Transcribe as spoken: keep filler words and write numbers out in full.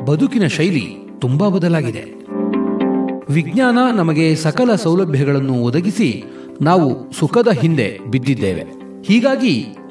ಬದುಕಿನ ಶೈಲಿ ತುಂಬಾ ಬದಲಾಗಿದೆ. ವಿಜ್ಞಾನ ನಮಗೆ ಸಕಲ ಸೌಲಭ್ಯಗಳನ್ನು ಒದಗಿಸಿ ನಾವು ಸುಖದ ಹಿಂದೆ ಬಿದ್ದಿದ್ದೇವೆ. ಹೀಗಾಗಿ